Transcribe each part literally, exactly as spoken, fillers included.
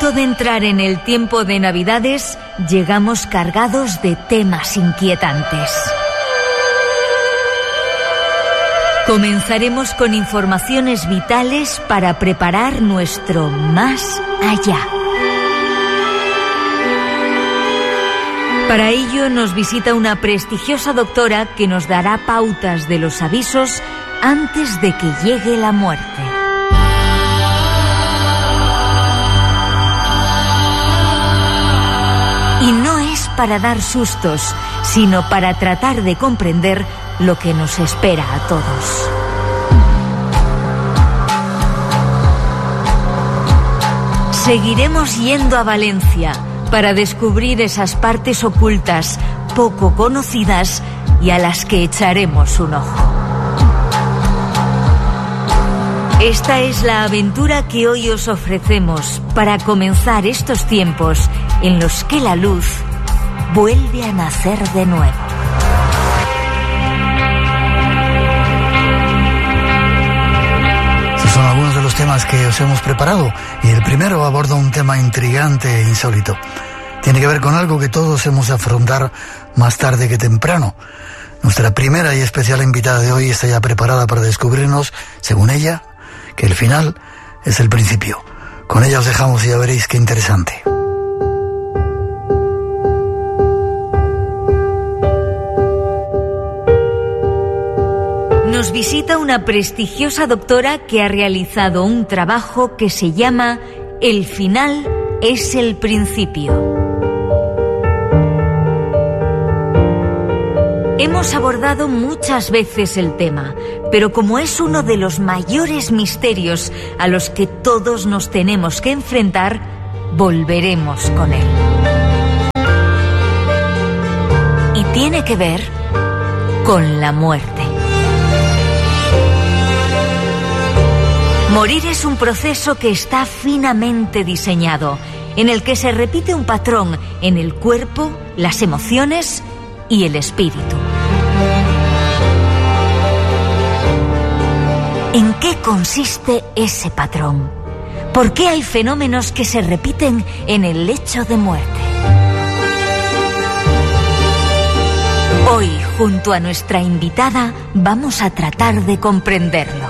punto de entrar en el tiempo de Navidades, llegamos cargados de temas inquietantes. Comenzaremos con informaciones vitales para preparar nuestro más allá. Para ello nos visita una prestigiosa doctora que nos dará pautas de los avisos antes de que llegue la muerte. Y no es para dar sustos, sino para tratar de comprender lo que nos espera a todos. Seguiremos yendo a Valencia para descubrir esas partes ocultas, poco conocidas y a las que echaremos un ojo. Esta es la aventura que hoy os ofrecemos para comenzar estos tiempos en los que la luz vuelve a nacer de nuevo. Estos son algunos de los temas que os hemos preparado y el primero aborda un tema intrigante e insólito. Tiene que ver con algo que todos hemos de afrontar más tarde que temprano. Nuestra primera y especial invitada de hoy está ya preparada para descubrirnos, según ella, que el final es el principio. Con ella os dejamos y ya veréis qué interesante. Nos visita una prestigiosa doctora que ha realizado un trabajo que se llama El final es el principio. Hemos abordado muchas veces el tema, pero como es uno de los mayores misterios a los que todos nos tenemos que enfrentar, volveremos con él. Y tiene que ver con la muerte. Morir es un proceso que está finamente diseñado, en el que se repite un patrón en el cuerpo, las emociones y el espíritu. ¿En qué consiste ese patrón? ¿Por qué hay fenómenos que se repiten en el lecho de muerte? Hoy, junto a nuestra invitada, vamos a tratar de comprenderlo.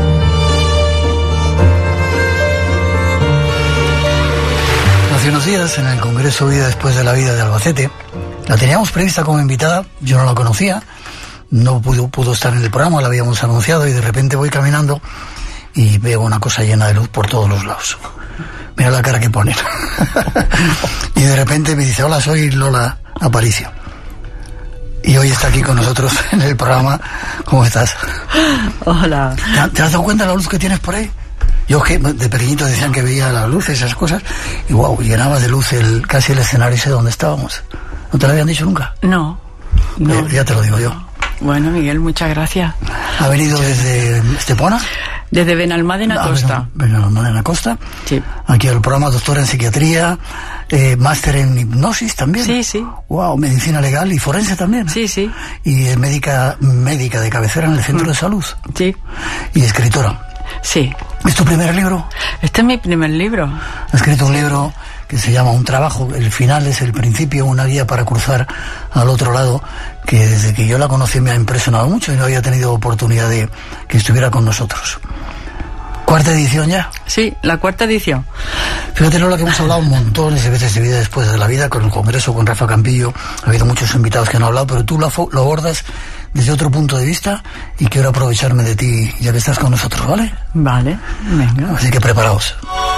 Hace unos días, en el Congreso Vida Después de la Vida de Albacete, la teníamos prevista como invitada, yo no la conocía, no pudo, pudo estar en el programa, la habíamos anunciado y de repente voy caminando y veo una cosa llena de luz por todos los lados. Mira la cara que pone. Y de repente me dice, hola, soy Lola Aparicio. Y hoy está aquí con nosotros en el programa. ¿Cómo estás? Hola. ¿Te, ¿Te has dado cuenta de la luz que tienes por ahí? Yo que de pequeñito decían que veía la luz, esas cosas, y wow, llenaba de luz el, casi el escenario ese donde estábamos. ¿No te lo habían dicho nunca? No. no eh, ya te lo digo yo. Bueno, Miguel, muchas gracias. ¿Ha venido desde Estepona? Desde Benalmádena Ah, Costa. Benalmádena Costa. Sí. Aquí el programa doctora en psiquiatría, eh, máster en hipnosis también. Sí, sí. Wow, medicina legal y forense también. Sí, sí. Y es médica, médica de cabecera en el centro mm. de salud. Sí. Y escritora. Sí. ¿Es tu primer libro? Este es mi primer libro. Ha escrito un libro que se llama Un trabajo, el final es el principio, una guía para cruzar al otro lado, que desde que yo la conocí me ha impresionado mucho y no había tenido oportunidad de que estuviera con nosotros. ¿Cuarta edición ya? Sí, la cuarta edición. Fíjate, Lola, que hemos hablado montones de veces de Vida Después de la Vida, con el Congreso, con Rafa Campillo, ha habido muchos invitados que han hablado, pero tú lo, lo abordas desde otro punto de vista y quiero aprovecharme de ti ya que estás con nosotros, ¿vale? Vale, venga. Así que preparaos.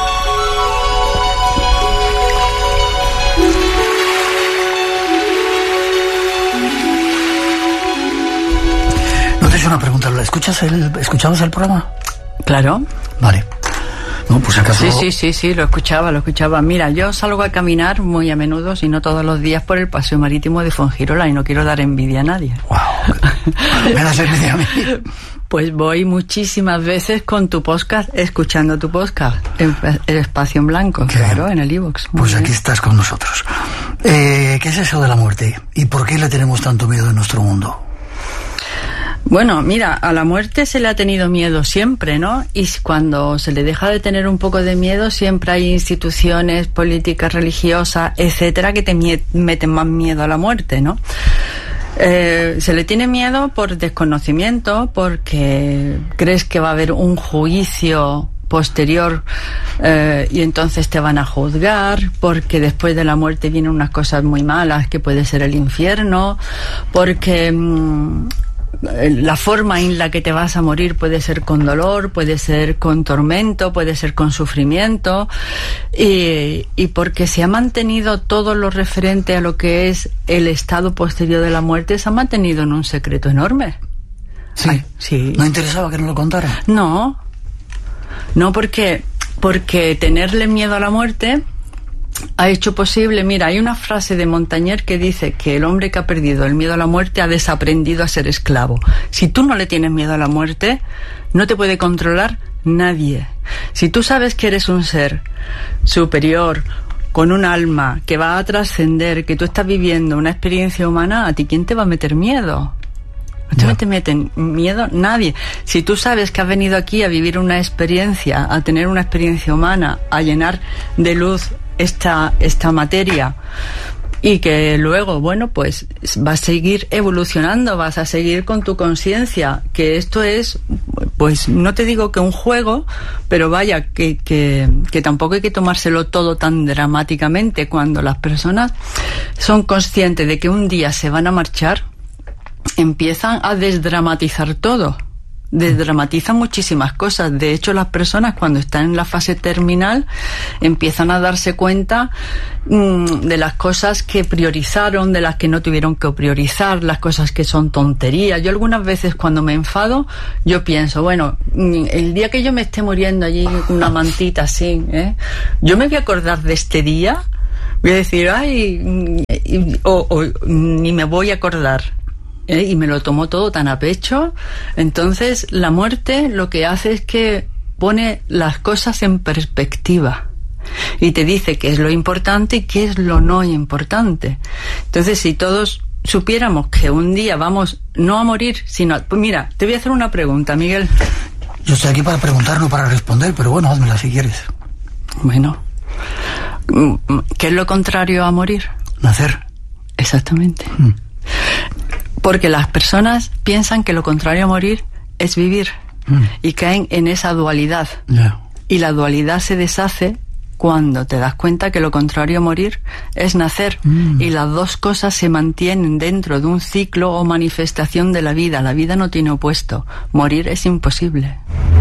No te he hecho una pregunta, Lola. ¿Escuchas el, ¿Escuchabas el programa? Claro. Vale. No, pues acaso... Sí, sí, sí, sí, lo escuchaba, lo escuchaba. Mira, yo salgo a caminar muy a menudo, si no todos los días, por el paseo marítimo de Fuengirola y no quiero dar envidia a nadie. ¡Wow! ¿Me das envidia a mí? Pues voy muchísimas veces con tu podcast, escuchando tu podcast, en el Espacio en Blanco, ¿Qué? Claro, en el iVoox. Pues bien. Aquí estás con nosotros. Eh, ¿Qué es eso de la muerte? ¿Y por qué le tenemos tanto miedo en nuestro mundo? Bueno, mira, a la muerte se le ha tenido miedo siempre, ¿no? Y cuando se le deja de tener un poco de miedo, siempre hay instituciones políticas, religiosas, etcétera, que te meten más miedo a la muerte, ¿no? Eh, se le tiene miedo por desconocimiento, porque crees que va a haber un juicio posterior eh, y entonces te van a juzgar, porque después de la muerte vienen unas cosas muy malas que puede ser el infierno, porque mmm, la forma en la que te vas a morir puede ser con dolor, puede ser con tormento, puede ser con sufrimiento, y, y porque se ha mantenido todo lo referente a lo que es el estado posterior de la muerte, se ha mantenido en un secreto enorme. Sí, Ay, sí. ¿No interesaba que nos lo contara? No, no porque, porque tenerle miedo a la muerte ha hecho posible, mira, hay una frase de Montaigne que dice que el hombre que ha perdido el miedo a la muerte ha desaprendido a ser esclavo. Si tú no le tienes miedo a la muerte, no te puede controlar nadie. Si tú sabes que eres un ser superior, con un alma que va a trascender, que tú estás viviendo una experiencia humana, ¿a ti quién te va a meter miedo? No te meten miedo nadie. Si tú sabes que has venido aquí a vivir una experiencia, a tener una experiencia humana, a llenar de luz esta, esta materia, y que luego, bueno, pues vas a seguir evolucionando, vas a seguir con tu conciencia, que esto es, pues no te digo que un juego, pero vaya, que, que, que tampoco hay que tomárselo todo tan dramáticamente. Cuando las personas son conscientes de que un día se van a marchar, empiezan a desdramatizar todo. Desdramatizan muchísimas cosas. De hecho, las personas cuando están en la fase terminal empiezan a darse cuenta mmm, de las cosas que priorizaron, de las que no tuvieron que priorizar, las cosas que son tonterías. Yo algunas veces cuando me enfado, yo pienso, bueno, el día que yo me esté muriendo allí con una mantita así, ¿eh? yo me voy a acordar de este día, voy a decir, ay, o, o ni me voy a acordar. ¿Eh? Y me lo tomó todo tan a pecho. Entonces la muerte lo que hace es que pone las cosas en perspectiva y te dice qué es lo importante y qué es lo no importante. Entonces, si todos supiéramos que un día vamos no a morir, sino a... Pues mira, te voy a hacer una pregunta, Miguel. Yo estoy aquí para preguntar, no para responder, pero bueno, házmela si quieres. Bueno, ¿qué es lo contrario a morir? Nacer. Exactamente. Mm. Porque las personas piensan que lo contrario a morir es vivir, mm. y caen en esa dualidad. Yeah. Y la dualidad se deshace cuando te das cuenta que lo contrario a morir es nacer. Mm. Y las dos cosas se mantienen dentro de un ciclo o manifestación de la vida. La vida no tiene opuesto. Morir es imposible.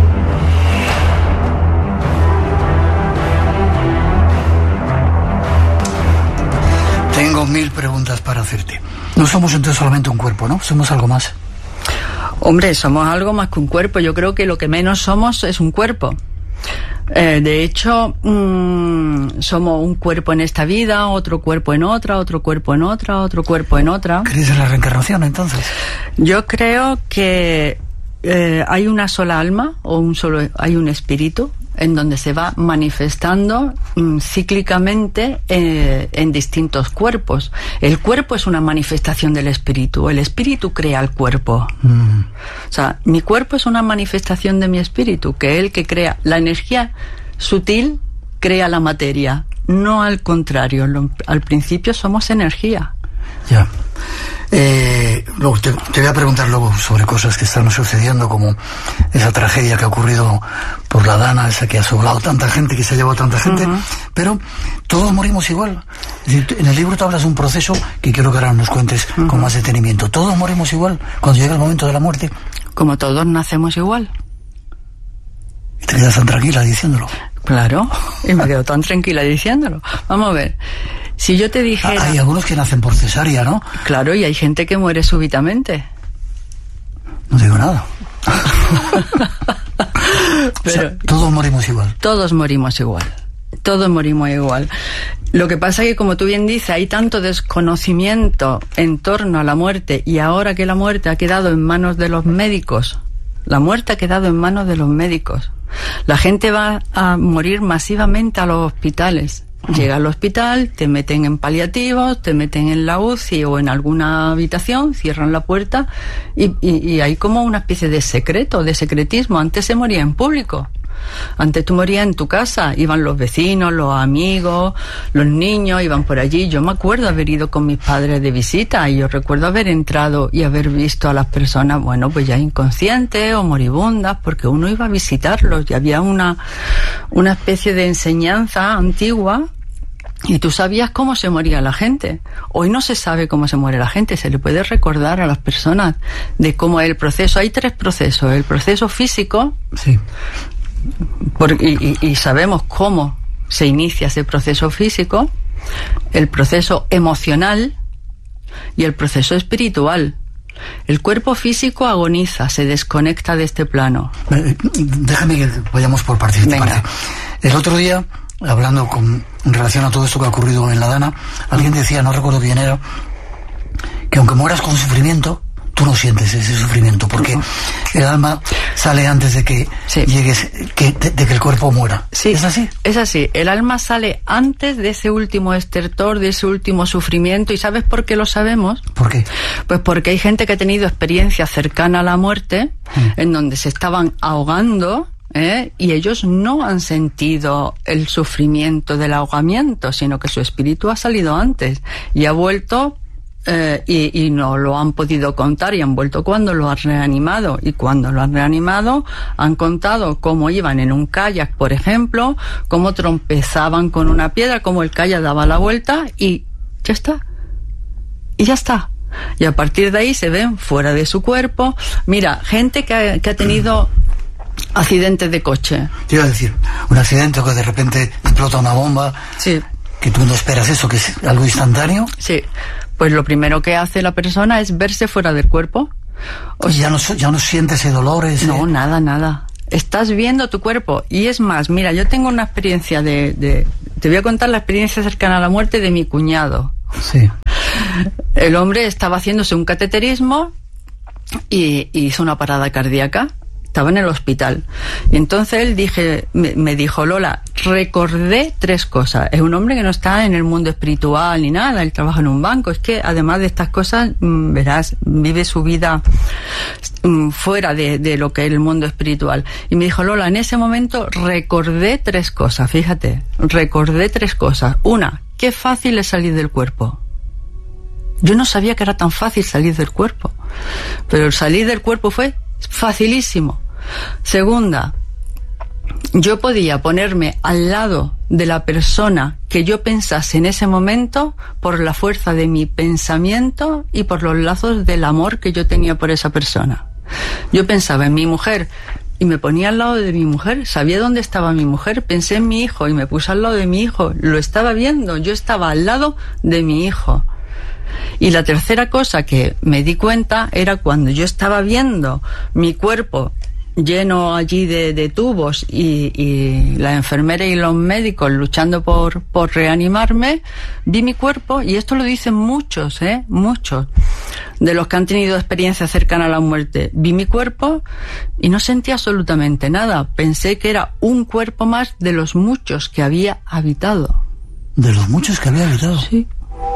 Tengo mil preguntas para hacerte. No somos entonces solamente un cuerpo, ¿no? Somos algo más. Hombre, somos algo más que un cuerpo. Yo creo que lo que menos somos es un cuerpo. Eh, de hecho, mmm, somos un cuerpo en esta vida, otro cuerpo en otra, otro cuerpo en otra, otro cuerpo en otra. ¿Crees en la reencarnación entonces? Yo creo que eh, hay una sola alma o un solo hay un espíritu en donde se va manifestando mmm, cíclicamente eh, en distintos cuerpos. El cuerpo es una manifestación del espíritu. El espíritu crea el cuerpo. Mm. O sea, mi cuerpo es una manifestación de mi espíritu, que es el que crea. La energía sutil crea la materia, no al contrario. Lo, al principio somos energía. Ya. Eh, luego te, te voy a preguntar luego sobre cosas que están sucediendo, como esa tragedia que ha ocurrido por la Dana, esa que ha sobrado tanta gente, que se ha llevado tanta gente, uh-huh. pero todos morimos igual. Es decir, en el libro te hablas de un proceso que quiero que ahora nos cuentes uh-huh. con más detenimiento. Todos morimos igual cuando llega el momento de la muerte. Como todos nacemos igual. Y te quedas tan tranquila diciéndolo. Claro, y me quedo tan tranquila diciéndolo. Vamos a ver. Si yo te dijera... Hay algunos que nacen por cesárea, ¿no? Claro, y hay gente que muere súbitamente. No digo nada. Pero, o sea, todos morimos igual. Todos morimos igual. Todos morimos igual. Lo que pasa es que, como tú bien dices, hay tanto desconocimiento en torno a la muerte, y ahora que la muerte ha quedado en manos de los médicos, la muerte ha quedado en manos de los médicos. La gente va a morir masivamente a los hospitales. Llega al hospital, te meten en paliativos, te meten en la U C I o en alguna habitación, cierran la puerta y, y, y hay como una especie de secreto, de secretismo. Antes se moría en público. Antes tú morías en tu casa, iban los vecinos, los amigos, los niños, iban por allí. Yo me acuerdo haber ido con mis padres de visita y yo recuerdo haber entrado y haber visto a las personas, bueno, pues ya inconscientes o moribundas, porque uno iba a visitarlos y había una, una especie de enseñanza antigua. Y tú sabías cómo se moría la gente. Hoy no se sabe cómo se muere la gente. Se le puede recordar a las personas de cómo es el proceso. Hay tres procesos. El proceso físico. Sí. Por, y, y, y sabemos cómo se inicia ese proceso físico. El proceso emocional y el proceso espiritual. El cuerpo físico agoniza, se desconecta de este plano. Déjame que vayamos por partes. El otro día, hablando con, en relación a todo esto que ha ocurrido en La Dana, alguien decía, no recuerdo quién era, que aunque mueras con sufrimiento, tú no sientes ese sufrimiento, porque el alma sale antes de que sí. llegues, que, de, de que el cuerpo muera. Sí, ¿Es así? Es así. El alma sale antes de ese último estertor, de ese último sufrimiento. ¿Y sabes por qué lo sabemos? ¿Por qué? Pues porque hay gente que ha tenido experiencia cercana a la muerte, mm. en donde se estaban ahogando, ¿Eh? y ellos no han sentido el sufrimiento del ahogamiento, sino que su espíritu ha salido antes y ha vuelto eh, y, y no lo han podido contar y han vuelto cuando lo han reanimado, y cuando lo han reanimado han contado cómo iban en un kayak, por ejemplo, cómo trompezaban con una piedra, cómo el kayak daba la vuelta y ya está, y ya está. Y a partir de ahí se ven fuera de su cuerpo. Mira, gente que ha, que ha tenido accidentes de coche. Te iba a decir, un accidente o que de repente explota una bomba. Sí. Que tú no esperas eso, que es algo instantáneo. Sí. Pues lo primero que hace la persona es verse fuera del cuerpo. O sea, ya no, ya no sientes ese dolor, ese... No, nada, nada. Estás viendo tu cuerpo. Y es más, mira, yo tengo una experiencia de, de... Te voy a contar la experiencia cercana a la muerte de mi cuñado. Sí. El hombre estaba haciéndose un cateterismo y, y hizo una parada cardíaca. Estaba en el hospital. Y entonces él dije, me, me dijo, Lola, recordé tres cosas. Es un hombre que no está en el mundo espiritual ni nada, él trabaja en un banco. Es que además de estas cosas, verás, vive su vida fuera de, de lo que es el mundo espiritual. Y me dijo, Lola, en ese momento recordé tres cosas, fíjate, recordé tres cosas. Una, qué fácil es salir del cuerpo. Yo no sabía que era tan fácil salir del cuerpo, pero el salir del cuerpo fue facilísimo. Segunda, yo podía ponerme al lado de la persona que yo pensase en ese momento por la fuerza de mi pensamiento y por los lazos del amor que yo tenía por esa persona. Yo pensaba en mi mujer y me ponía al lado de mi mujer, sabía dónde estaba mi mujer, pensé en mi hijo y me puse al lado de mi hijo, lo estaba viendo, yo estaba al lado de mi hijo. Y la tercera cosa que me di cuenta era cuando yo estaba viendo mi cuerpo lleno allí de, de tubos y, y la enfermera y los médicos luchando por, por reanimarme, vi mi cuerpo, y esto lo dicen muchos, ¿eh? muchos de los que han tenido experiencia cercana a la muerte. Vi mi cuerpo y no sentí absolutamente nada. Pensé que era un cuerpo más de los muchos que había habitado. ¿De los muchos que había habitado? Sí.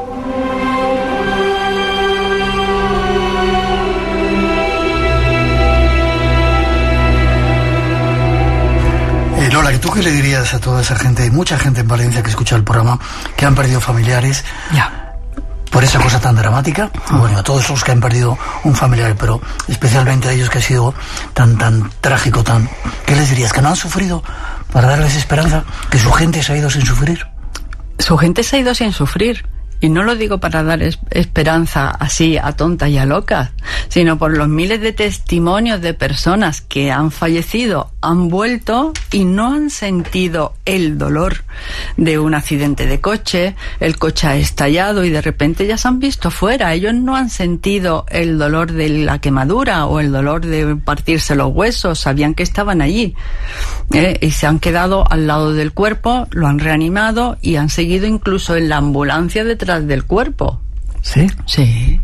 Lola, ¿tú qué le dirías a toda esa gente? Hay mucha gente en Valencia que escucha el programa, que han perdido familiares ya. por esa cosa tan dramática. Uh-huh. Bueno, a todos los que han perdido un familiar, pero especialmente a ellos que ha sido tan tan trágico, tan... ¿Qué les dirías? ¿Que no han sufrido para darles esperanza? ¿Que su gente se ha ido sin sufrir? Su gente se ha ido sin sufrir. Y no lo digo para dar es- esperanza así a tontas y a locas, sino por los miles de testimonios de personas que han fallecido, han vuelto y no han sentido el dolor de un accidente de coche, el coche ha estallado y de repente ya se han visto fuera. Ellos no han sentido el dolor de la quemadura o el dolor de partirse los huesos, sabían que estaban allí. ¿eh? Y se han quedado al lado del cuerpo, lo han reanimado y han seguido incluso en la ambulancia detrás del cuerpo. ¿Sí? Sí.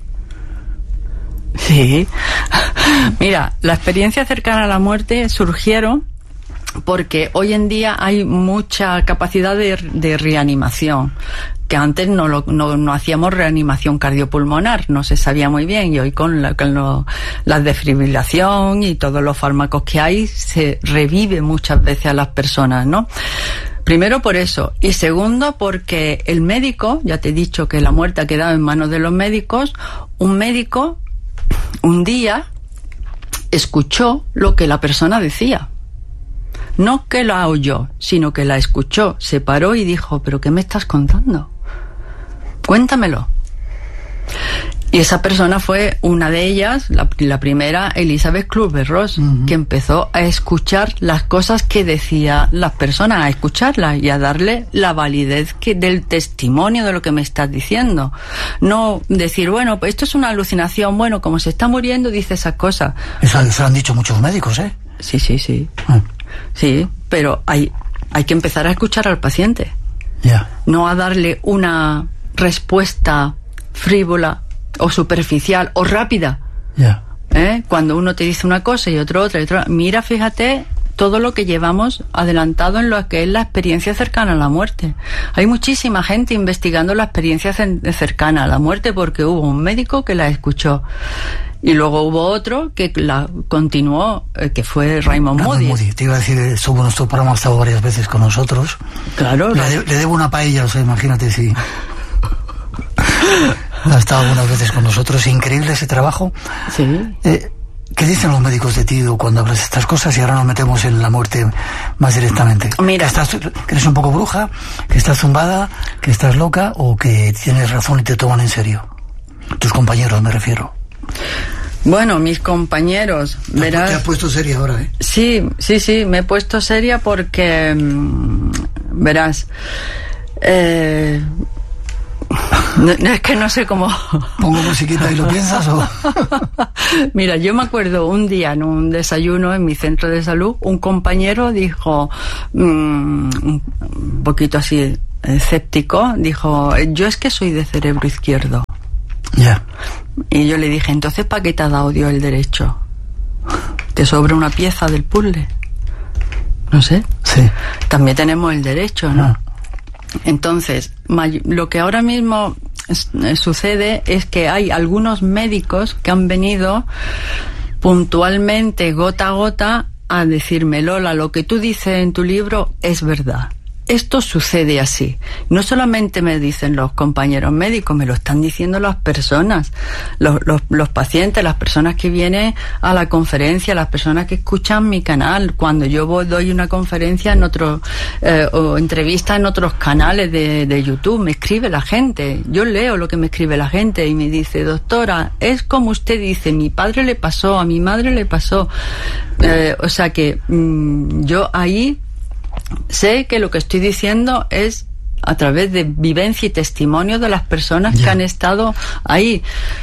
Sí. Mira, la experiencia cercana a la muerte surgieron porque hoy en día hay mucha capacidad de, de reanimación, que antes no, lo, no, no hacíamos reanimación cardiopulmonar, no se sabía muy bien, y hoy con la, con lo, la desfibrilación y todos los fármacos que hay, se revive muchas veces a las personas, ¿no? Primero por eso, y segundo porque el médico, ya te he dicho que la muerte ha quedado en manos de los médicos, un médico un día escuchó lo que la persona decía. No que la oyó, sino que la escuchó, se paró y dijo, ¿pero qué me estás contando? Cuéntamelo. Y esa persona fue una de ellas, la, la primera, Elizabeth Kübler-Ross, uh-huh. que empezó a escuchar las cosas que decían las personas, a escucharlas y a darle la validez que, del testimonio de lo que me estás diciendo. No decir, bueno, pues esto es una alucinación, bueno, como se está muriendo, dice esas cosas. Eso, eso lo han dicho muchos médicos, ¿eh? Sí, sí, sí. Uh. Sí, pero hay, hay que empezar a escuchar al paciente. Yeah. No a darle una respuesta frívola o superficial o rápida. Yeah. ¿Eh? Cuando uno te dice una cosa y otro otra y otra, mira, fíjate todo lo que llevamos adelantado en lo que es la experiencia cercana a la muerte. Hay muchísima gente investigando la experiencia cercana a la muerte porque hubo un médico que la escuchó. Y luego hubo otro que la continuó, eh, que fue Raymond Moody. Moody. Te iba a decir, estuvo en nuestro programa, ha estado varias veces con nosotros. Claro. Le, de, le debo una paella, o sea, imagínate si... ha estado algunas veces con nosotros. Increíble ese trabajo. Sí. Eh, ¿Qué dicen los médicos de ti cuando hablas de estas cosas? Y ahora nos metemos en la muerte más directamente. Mira. ¿Que, estás, que eres un poco bruja? ¿Que estás zumbada? ¿Que estás loca? ¿O que tienes razón y te toman en serio? Tus compañeros, me refiero. Bueno, mis compañeros, verás... Te has puesto seria ahora, ¿eh? Sí, sí, sí, me he puesto seria porque, mmm, verás, eh, no, es que no sé cómo... ¿Pongo musiquita y lo piensas o...? Mira, yo me acuerdo un día en un desayuno en mi centro de salud, un compañero dijo, mmm, un poquito así escéptico, dijo, yo es que soy de cerebro izquierdo. Ya. Yeah. Y yo le dije, entonces, ¿para qué te ha dado Dios el derecho? ¿Te sobra una pieza del puzzle? No sé. Sí. También tenemos el derecho, ¿no? Ah. Entonces, lo que ahora mismo sucede es que hay algunos médicos que han venido puntualmente, gota a gota, a decirme, Lola, lo que tú dices en tu libro es verdad. Esto sucede así. No solamente me dicen los compañeros médicos, me lo están diciendo las personas, los, los, los pacientes, las personas que vienen a la conferencia, las personas que escuchan mi canal. Cuando yo voy, doy una conferencia en otro, eh, o entrevista en otros canales de, de YouTube, me escribe la gente. Yo leo lo que me escribe la gente y me dice, doctora, es como usted dice, mi padre le pasó, a mi madre le pasó. Eh, o sea que mmm, yo ahí sé que lo que estoy diciendo es a través de vivencia y testimonio de las personas yeah. que han estado ahí.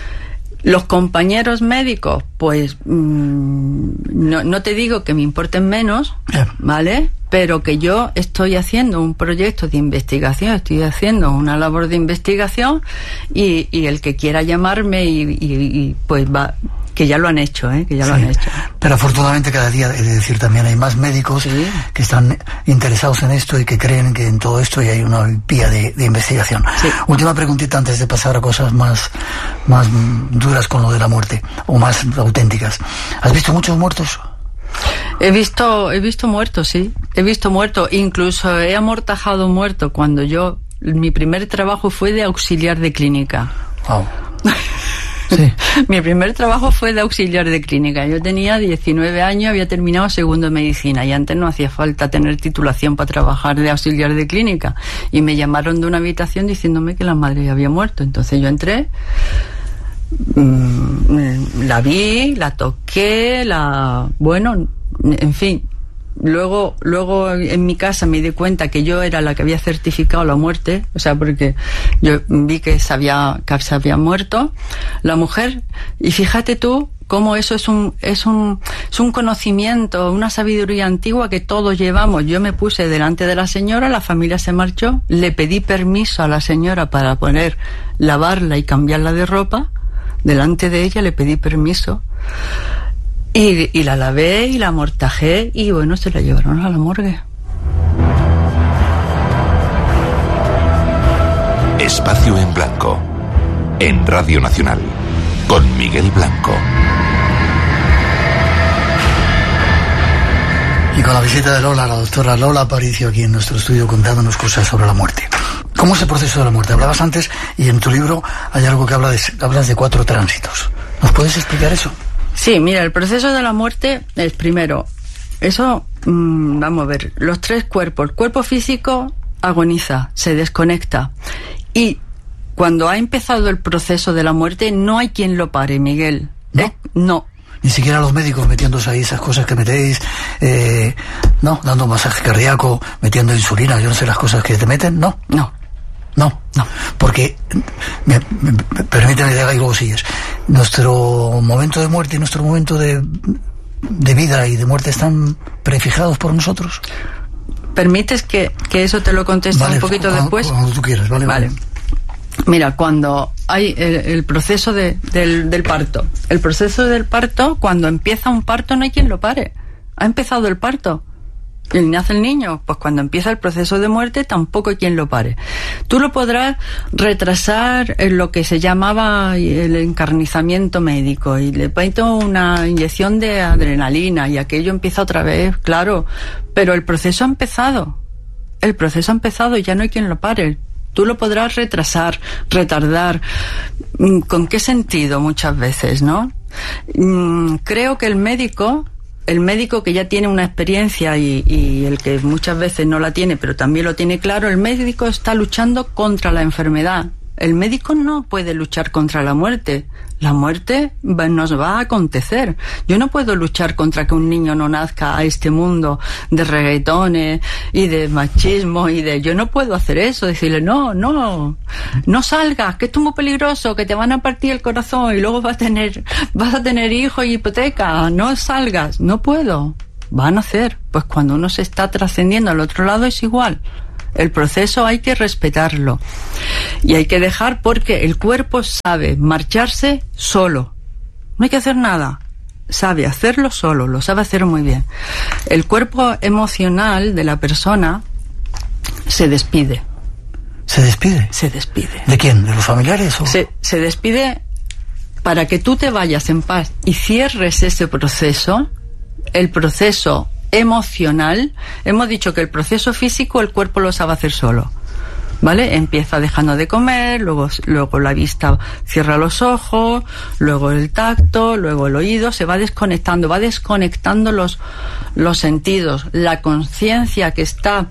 Los compañeros médicos, pues mmm, no, no te digo que me importen menos, yeah. ¿vale? Pero que yo estoy haciendo un proyecto de investigación, estoy haciendo una labor de investigación y, y el que quiera llamarme y, y, y pues va... Que ya lo han hecho, ¿eh? Que ya sí, lo han hecho. Pero afortunadamente cada día, he de decir, también hay más médicos sí. que están interesados en esto y que creen que en todo esto y hay una vía de, de investigación. Sí. Última preguntita antes de pasar a cosas más, más duras con lo de la muerte, o más auténticas. ¿Has visto muchos muertos? He visto, he visto muertos, sí. He visto muertos. Incluso he amortajado muertos cuando yo... Mi primer trabajo fue de auxiliar de clínica. Wow. Sí. Mi primer trabajo fue de auxiliar de clínica. Yo tenía diecinueve años, había terminado segundo de medicina y antes no hacía falta tener titulación para trabajar de auxiliar de clínica. Y me llamaron de una habitación diciéndome que la madre había muerto. Entonces yo entré, mmm, la vi, la toqué, la... Bueno, en fin... Luego, luego en mi casa me di cuenta que yo era la que había certificado la muerte, o sea, porque yo vi que se había, que se había muerto la mujer, y fíjate tú cómo eso es un, es un, es un conocimiento, una sabiduría antigua que todos llevamos. Yo me puse delante de la señora, la familia se marchó, le pedí permiso a la señora para poder lavarla y cambiarla de ropa, delante de ella le pedí permiso. Y, y la lavé y la amortajé y bueno, se la llevaron a la morgue. Espacio en Blanco, en Radio Nacional, con Miguel Blanco. Y con la visita de Lola, la doctora Lola Aparicio, aquí en nuestro estudio contándonos cosas sobre la muerte. ¿Cómo es el proceso de la muerte? Hablabas antes y en tu libro hay algo que habla de, hablas de cuatro tránsitos. ¿Nos puedes explicar eso? Sí, mira, el proceso de la muerte es primero, eso, mmm, vamos a ver, los tres cuerpos. El cuerpo físico agoniza, se desconecta. Y cuando ha empezado el proceso de la muerte, no hay quien lo pare, Miguel. ¿No? ¿Eh? No. Ni siquiera los médicos metiéndose ahí esas cosas que metéis, eh, no, dando masaje cardíaco, metiendo insulina, yo no sé las cosas que te meten, no. No. No, no, porque, me, me, me, permíteme y luego sigues, nuestro momento de muerte y nuestro momento de, de vida y de muerte están prefijados por nosotros. ¿Permites que, que eso te lo conteste vale, un poquito cuando, después? Cuando tú quieras, vale. Vale. vale. Mira, cuando hay el, el proceso de, del, del parto, el proceso del parto, cuando empieza un parto no hay quien lo pare. Ha empezado el parto. ¿Y nace el niño? Pues cuando empieza el proceso de muerte tampoco hay quien lo pare. Tú lo podrás retrasar en lo que se llamaba el encarnizamiento médico y le meto una inyección de adrenalina y aquello empieza otra vez, claro, pero el proceso ha empezado. El proceso ha empezado y ya no hay quien lo pare. Tú lo podrás retrasar, retardar. ¿Con qué sentido? Muchas veces, ¿no? Creo que el médico... El médico que ya tiene una experiencia y, y el que muchas veces no la tiene, pero también lo tiene claro, el médico está luchando contra la enfermedad. El médico no puede luchar contra la muerte. La muerte nos va a acontecer. Yo no puedo luchar contra que un niño no nazca a este mundo de reggaetones y de machismo y de... Yo no puedo hacer eso, decirle, no, no, no salgas, que esto es muy peligroso, que te van a partir el corazón y luego vas a tener, vas a tener hijos y hipoteca, no salgas. No puedo. Van a hacer. Pues cuando uno se está trascendiendo al otro lado es igual. El proceso hay que respetarlo y hay que dejar porque el cuerpo sabe marcharse solo. No hay que hacer nada. Sabe hacerlo solo, lo sabe hacer muy bien. El cuerpo emocional de la persona se despide. ¿Se despide? Se despide. ¿De quién? ¿De los familiares? O? Se, se despide para que tú te vayas en paz y cierres ese proceso, el proceso emocional. Hemos dicho que el proceso físico el cuerpo lo sabe hacer solo, ¿vale? Empieza dejando de comer, luego, luego la vista cierra los ojos, luego el tacto, luego el oído, se va desconectando, va desconectando los, los sentidos. La conciencia que está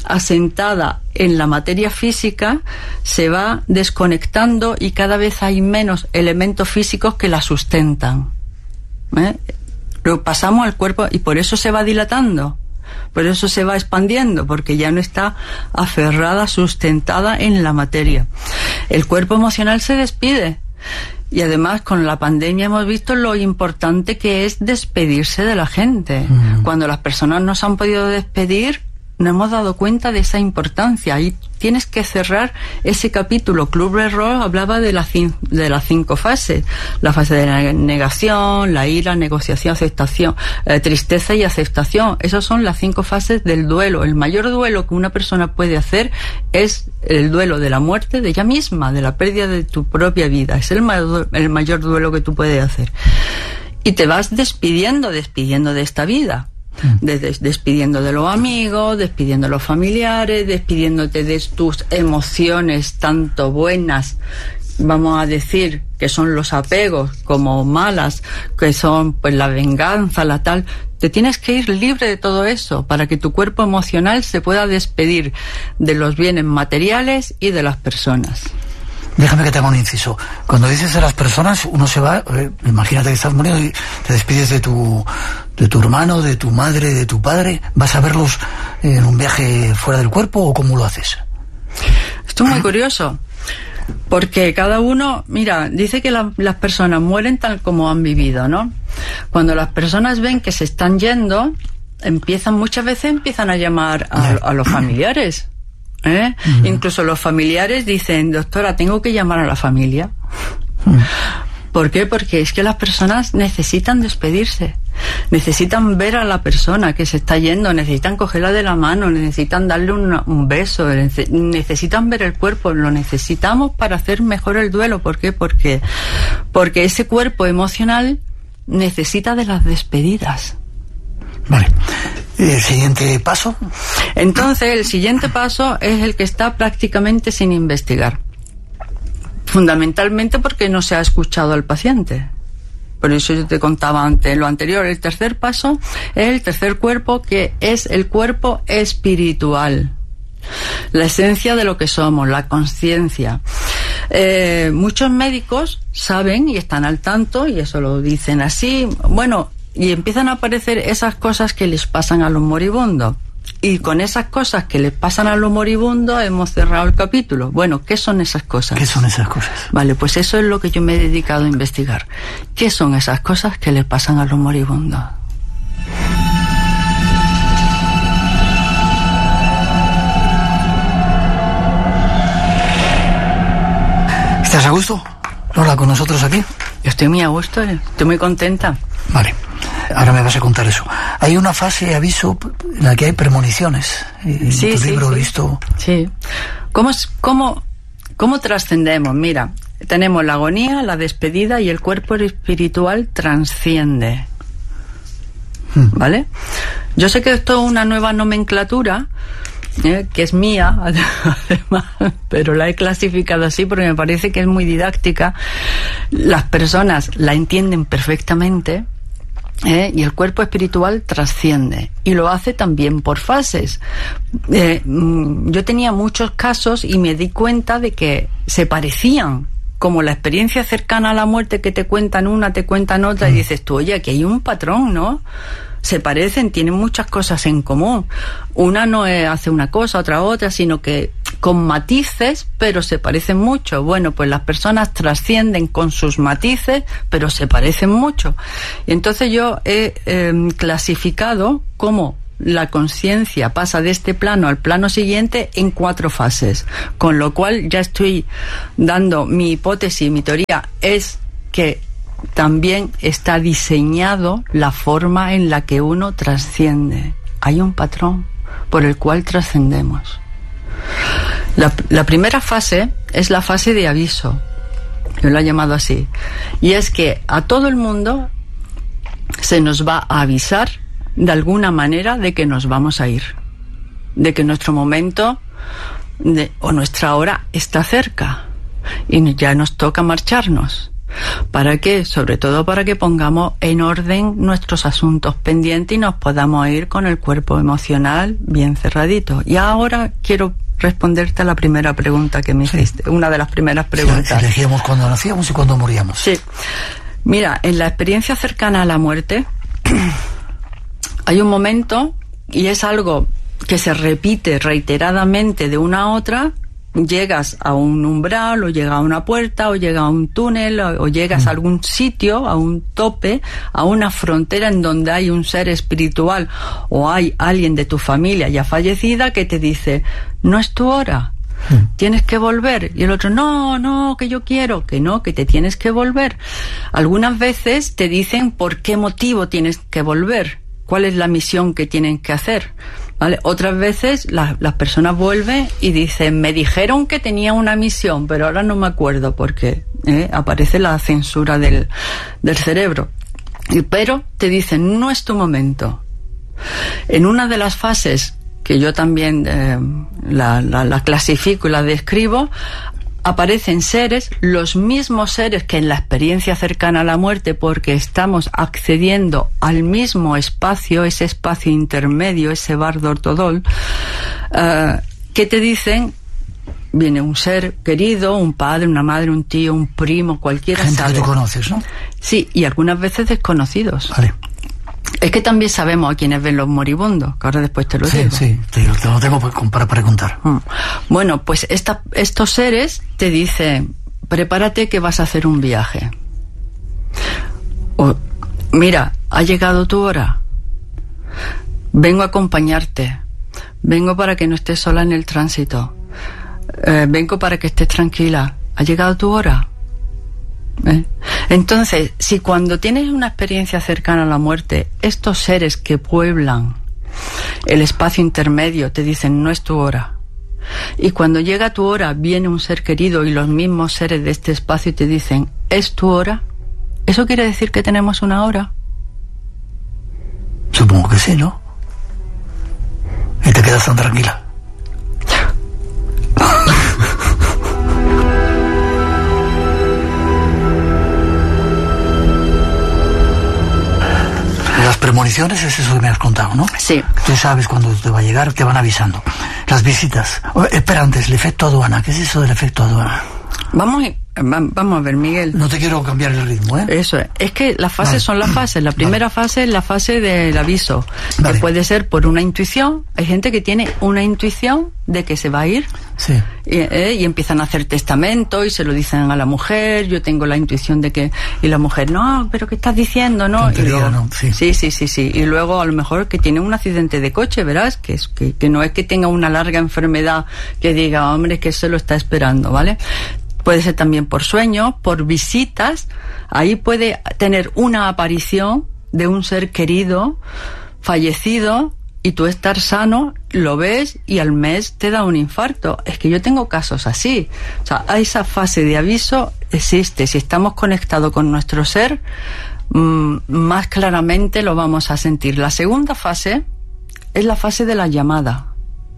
asentada en la materia física se va desconectando y cada vez hay menos elementos físicos que la sustentan, ¿eh? Lo pasamos al cuerpo y por eso se va dilatando, por eso se va expandiendo, porque ya no está aferrada, sustentada en la materia. El cuerpo emocional se despide y además con la pandemia hemos visto lo importante que es despedirse de la gente. Mm. Cuando las personas no se han podido despedir, no hemos dado cuenta de esa importancia y tienes que cerrar ese capítulo. Kübler-Ross hablaba de, la, de las cinco fases: la fase de la negación, la ira, negociación, aceptación, eh, tristeza y aceptación. Esas son las cinco fases del duelo. El mayor duelo que una persona puede hacer es el duelo de la muerte de ella misma, de la pérdida de tu propia vida. Es el mayor, el mayor duelo que tú puedes hacer. Y te vas despidiendo, despidiendo de esta vida. Desde, despidiendo de los amigos, despidiendo de los familiares, despidiéndote de tus emociones, tanto buenas, vamos a decir, que son los apegos, como malas, que son pues la venganza, la tal. Te tienes que ir libre de todo eso para que tu cuerpo emocional se pueda despedir de los bienes materiales y de las personas. Déjame que te haga un inciso. Cuando dices de las personas, uno se va, eh, imagínate que estás muriendo y te despides de tu, de tu hermano, de tu madre, de tu padre. ¿Vas a verlos en un viaje fuera del cuerpo o cómo lo haces? Esto es muy curioso, porque cada uno, mira, dice que la, las personas mueren tal como han vivido, ¿no? Cuando las personas ven que se están yendo, empiezan, muchas veces empiezan a llamar a, a los familiares. ¿Eh? Uh-huh. Incluso los familiares dicen, doctora, tengo que llamar a la familia. Uh-huh. ¿Por qué? Porque es que las personas necesitan despedirse. necesitan ver a la persona que se está yendo, necesitan cogerla de la mano, necesitan darle un, un beso, necesitan ver el cuerpo, lo necesitamos para hacer mejor el duelo. ¿Por qué? Porque, porque ese cuerpo emocional necesita de las despedidas. Vale. ¿El siguiente paso? Entonces, el siguiente paso es el que está prácticamente sin investigar. Fundamentalmente porque no se ha escuchado al paciente. Por eso yo te contaba antes lo anterior. El tercer paso es el tercer cuerpo, que es el cuerpo espiritual. La esencia de lo que somos, la conciencia. Eh, muchos médicos saben y están al tanto, y eso lo dicen así, bueno, y empiezan a aparecer esas cosas que les pasan a los moribundos. Y con esas cosas que les pasan a los moribundos hemos cerrado el capítulo. Bueno, ¿qué son esas cosas? ¿Qué son esas cosas? Vale, pues eso es lo que yo me he dedicado a investigar. ¿Qué son esas cosas que les pasan a los moribundos? ¿Estás a gusto, Lola, con nosotros aquí? Yo estoy muy a gusto, estoy muy contenta. Vale. Ahora me vas a contar eso. Hay una fase de aviso en la que hay premoniciones. En sí, tu sí, libro sí. he visto... Sí. ¿Cómo, cómo, ¿Cómo trascendemos? Mira, tenemos la agonía, la despedida, y el cuerpo espiritual trasciende. Hmm. ¿Vale? Yo sé que esto es una nueva nomenclatura, eh, que es mía, además, pero la he clasificado así porque me parece que es muy didáctica. Las personas la entienden perfectamente. Eh, y el cuerpo espiritual trasciende, y lo hace también por fases. Eh, yo tenía muchos casos y me di cuenta de que se parecían, como la experiencia cercana a la muerte, que te cuentan una, te cuentan otra, y dices tú, oye, aquí hay un patrón, ¿no? Se parecen, tienen muchas cosas en común. Una no es, hace una cosa, otra otra, sino que con matices, pero se parecen mucho. Bueno, pues las personas trascienden con sus matices, pero se parecen mucho. Y entonces yo he eh, clasificado cómo la conciencia pasa de este plano al plano siguiente en cuatro fases. Con lo cual ya estoy dando mi hipótesis, mi teoría es que también está diseñado la forma en la que uno trasciende. Hay un patrón por el cual trascendemos. La, la primera fase es la fase de aviso, yo lo he llamado así, y es que a todo el mundo se nos va a avisar de alguna manera de que nos vamos a ir, de que nuestro momento de, o nuestra hora está cerca y ya nos toca marcharnos. ¿Para qué? Sobre todo para que pongamos en orden nuestros asuntos pendientes y nos podamos ir con el cuerpo emocional bien cerradito. Y ahora quiero responderte a la primera pregunta que me hiciste, sí. Una de las primeras preguntas. Sí, elegíamos cuando nacíamos y cuando moríamos. Sí. Mira, en la experiencia cercana a la muerte hay un momento, y es algo que se repite reiteradamente de una a otra. Llegas a un umbral, o llegas a una puerta, o llegas a un túnel, o, o llegas mm. a algún sitio, a un tope, a una frontera en donde hay un ser espiritual o hay alguien de tu familia ya fallecida que te dice, no es tu hora, mm. tienes que volver. Y el otro, no, no, que yo quiero, que no, que te tienes que volver. Algunas veces te dicen por qué motivo tienes que volver, cuál es la misión que tienen que hacer. ¿Vale? Otras veces la, las personas vuelven y dicen, me dijeron que tenía una misión, pero ahora no me acuerdo porque ¿eh? aparece la censura del, del cerebro. Y, pero te dicen, no es tu momento. En una de las fases, que yo también eh, la, la, la clasifico y la describo, aparecen seres, los mismos seres que en la experiencia cercana a la muerte, porque estamos accediendo al mismo espacio, ese espacio intermedio, ese bardo ortodol, uh, que te dicen, viene un ser querido, un padre, una madre, un tío, un primo, cualquiera. Gente sabe. que tú conoces, ¿no? Sí, y algunas veces desconocidos. Vale. Es que también sabemos a quienes ven los moribundos, que ahora después te lo sí, digo. Sí, te, te lo tengo para preguntar. Mm. Bueno, pues esta, estos seres te dicen, prepárate que vas a hacer un viaje. O, mira, ha llegado tu hora. Vengo a acompañarte. Vengo para que no estés sola en el tránsito. Eh, vengo para que estés tranquila. ¿Ha llegado tu hora? ¿Eh? Entonces, si cuando tienes una experiencia cercana a la muerte, estos seres que pueblan el espacio intermedio te dicen no es tu hora, y cuando llega tu hora viene un ser querido y los mismos seres de este espacio te dicen es tu hora, ¿eso quiere decir que tenemos una hora? Supongo que sí, ¿no? Y te quedas tan tranquila. Las premoniciones es eso que me has contado, ¿no? Sí. Tú sabes cuándo te va a llegar, te van avisando. Las visitas. Oh, espera, antes, el efecto aduana. ¿Qué es eso del efecto aduana? Vamos a, vamos a ver, Miguel. No te quiero cambiar el ritmo, ¿eh? Eso es. Es que las fases vale. son las fases. La primera vale. fase es la fase del aviso, vale. que puede ser por una intuición. Hay gente que tiene una intuición de que se va a ir. Sí. Y, eh, y empiezan a hacer testamento y se lo dicen a la mujer. Yo tengo la intuición de que... Y la mujer, no, pero ¿qué estás diciendo? No. Tontería, y luego, no, sí. sí, sí, sí, sí. Y luego a lo mejor que tiene un accidente de coche, verás, que, es, que, que no es que tenga una larga enfermedad que diga, hombre, que se lo está esperando, ¿vale? Puede ser también por sueño, por visitas. Ahí puede tener una aparición de un ser querido, fallecido, y tú estar sano, lo ves y al mes te da un infarto. Es que yo tengo casos así. O sea, esa fase de aviso existe. Si estamos conectados con nuestro ser, mmm, más claramente lo vamos a sentir. La segunda fase es la fase de la llamada.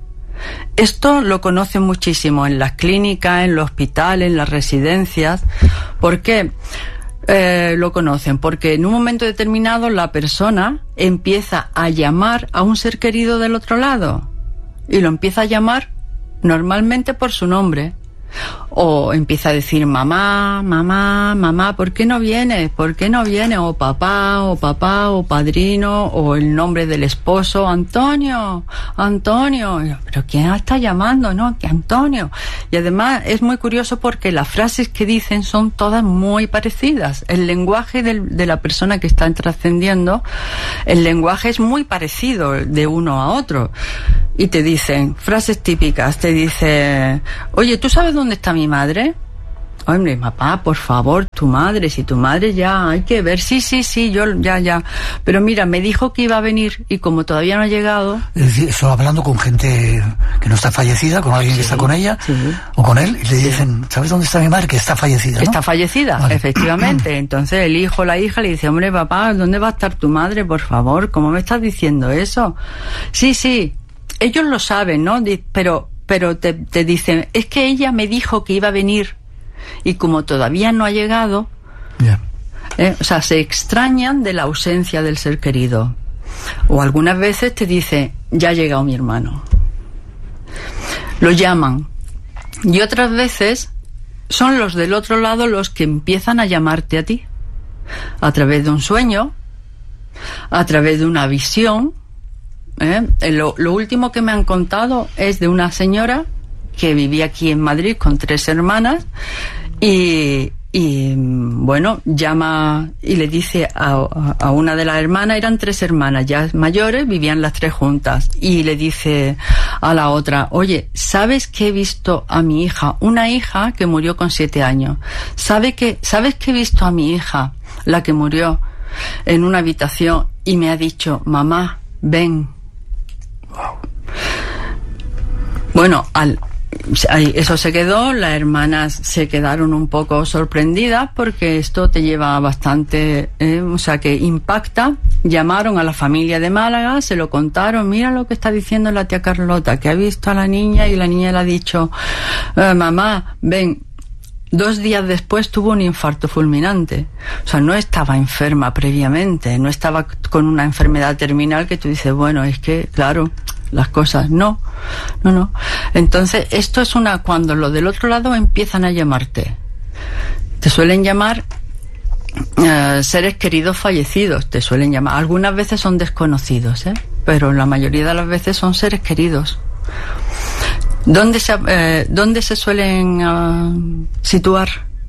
Esto lo conocen muchísimo en las clínicas, en los hospitales, en las residencias. ¿Por qué eh, lo conocen? Porque en un momento determinado la persona empieza a llamar a un ser querido del otro lado y lo empieza a llamar normalmente por su nombre. O empieza a decir mamá, mamá, mamá, ¿por qué no vienes? ¿Por qué no vienes? O papá, o papá, o padrino, o el nombre del esposo, Antonio, Antonio. ¿Pero quién está llamando? No, que Antonio. Y además es muy curioso porque las frases que dicen son todas muy parecidas. El lenguaje del, de la persona que está trascendiendo, el lenguaje es muy parecido de uno a otro. Y te dicen frases típicas, te dice, oye, ¿tú sabes dónde está mi madre? Hombre, papá, por favor, tu madre, si tu madre ya hay que ver, sí, sí, sí, yo ya, ya, pero mira, me dijo que iba a venir y como todavía no ha llegado... Es decir, estoy hablando con gente que no está fallecida, con alguien sí, que está con ella, sí. o con él, y le dicen, ¿sabes dónde está mi madre? Que está fallecida, ¿no? Está fallecida, vale. Efectivamente. Entonces el hijo o la hija le dice, hombre, papá, ¿dónde va a estar tu madre? Por favor, ¿cómo me estás diciendo eso? Sí, sí. Ellos lo saben, ¿no? Pero, pero te, te dicen, es que ella me dijo que iba a venir y como todavía no ha llegado, yeah. eh, o sea, se extrañan de la ausencia del ser querido. O algunas veces te dicen, ya ha llegado mi hermano. Lo llaman. Y otras veces son los del otro lado los que empiezan a llamarte a ti. A través de un sueño, a través de una visión. ¿Eh? Lo, lo último que me han contado es de una señora que vivía aquí en Madrid con tres hermanas y, y bueno, llama y le dice a, a una de las hermanas, eran tres hermanas ya mayores, vivían las tres juntas, y le dice a la otra, oye, ¿sabes que he visto a mi hija? Una hija que murió con siete años. ¿Sabe que, ¿Sabes que he visto a mi hija, la que murió, en una habitación y me ha dicho, mamá, ven? Bueno, al, eso se quedó, las hermanas se quedaron un poco sorprendidas porque esto te lleva bastante, eh, o sea que impacta. Llamaron a la familia de Málaga, se lo contaron, mira lo que está diciendo la tía Carlota, que ha visto a la niña y la niña le ha dicho, eh, mamá, ven. Dos días después tuvo un infarto fulminante. O sea, no estaba enferma previamente, no estaba con una enfermedad terminal que tú dices, bueno, es que, claro, las cosas, no, no, no. Entonces, esto es una, cuando los del otro lado empiezan a llamarte. Te suelen llamar eh, seres queridos fallecidos, te suelen llamar. Algunas veces son desconocidos, ¿eh? Pero la mayoría de las veces son seres queridos. ¿Dónde se, eh, ¿dónde se suelen uh, situar?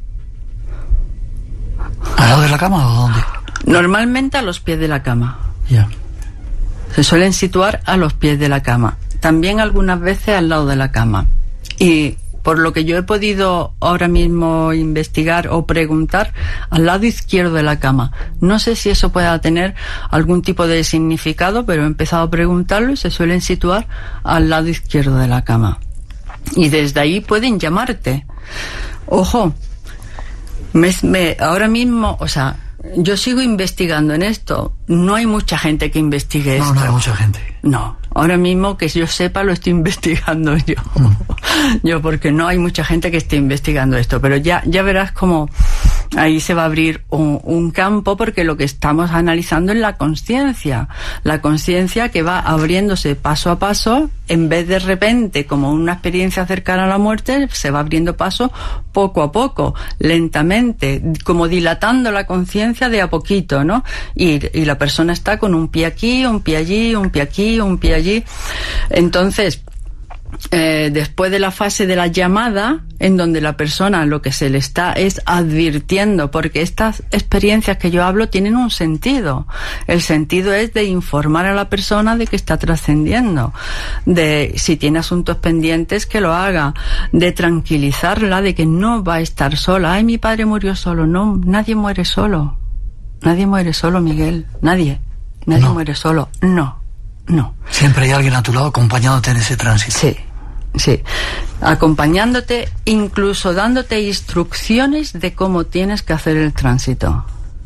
¿Al lado de la cama o dónde? Normalmente a los pies de la cama. Ya. Yeah. Se suelen situar a los pies de la cama. También algunas veces al lado de la cama. Y por lo que yo he podido ahora mismo investigar o preguntar, al lado izquierdo de la cama. No sé si eso pueda tener algún tipo de significado, pero he empezado a preguntarlo y se suelen situar al lado izquierdo de la cama. Y desde ahí pueden llamarte. Ojo, me, me, ahora mismo, o sea, yo sigo investigando en esto. No hay mucha gente que investigue no, esto. No, no hay mucha gente. No, ahora mismo que yo sepa lo estoy investigando yo. Mm. Yo, porque no hay mucha gente que esté investigando esto. Pero ya, ya verás cómo ahí se va a abrir un, un campo, porque lo que estamos analizando es la conciencia. La conciencia que va abriéndose paso a paso, en vez de repente, como una experiencia cercana a la muerte, se va abriendo paso poco a poco, lentamente, como dilatando la conciencia de a poquito, ¿no? Y, y la persona está con un pie aquí, un pie allí, un pie aquí, un pie allí. Entonces, Eh, después de la fase de la llamada, en donde la persona lo que se le está es advirtiendo, porque estas experiencias que yo hablo tienen un sentido. El sentido es de informar a la persona de que está trascendiendo, de si tiene asuntos pendientes que lo haga, de tranquilizarla de que no va a estar sola. Ay, mi padre murió solo. No, nadie muere solo. Nadie muere solo, Miguel. Nadie. Nadie no. muere solo. No. No. Siempre hay alguien a tu lado acompañándote en ese tránsito. Sí, sí. Acompañándote, incluso dándote instrucciones de cómo tienes que hacer el tránsito.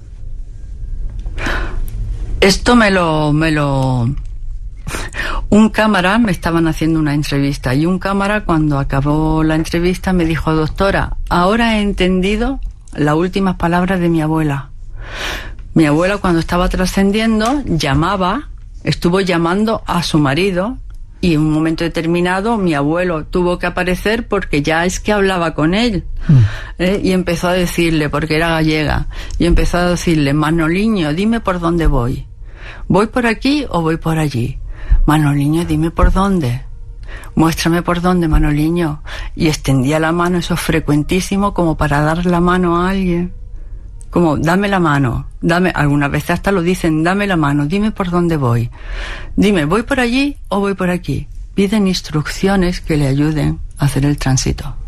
Esto me lo, me lo... Un cámara, me estaban haciendo una entrevista, y un cámara, cuando acabó la entrevista, me dijo: doctora, ahora he entendido las últimas palabras de mi abuela. Mi abuela, cuando estaba trascendiendo, llamaba... Estuvo llamando a su marido, y en un momento determinado mi abuelo tuvo que aparecer porque ya es que hablaba con él. Mm. ¿eh? Y empezó a decirle, porque era gallega, y empezó a decirle: Manoliño, dime por dónde voy. ¿Voy por aquí o voy por allí? Manoliño, dime por dónde. Muéstrame por dónde, Manoliño. Y extendía la mano, eso es frecuentísimo, como para dar la mano a alguien. Como, dame la mano, dame, algunas veces hasta lo dicen, dame la mano, dime por dónde voy. Dime, ¿voy por allí o voy por aquí? Piden instrucciones que le ayuden a hacer el tránsito.